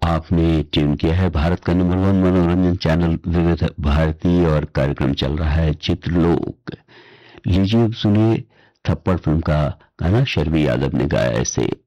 आपने ट्यून किया है भारत का नंबर 1 मनोरंजन चैनल विविध भारती और कार्यक्रम चल रहा है चित्रलोक। लीजिए अब सुनिए थप्पड़ फिल्म का गाना, शर्मी यादव ने गाया इसे।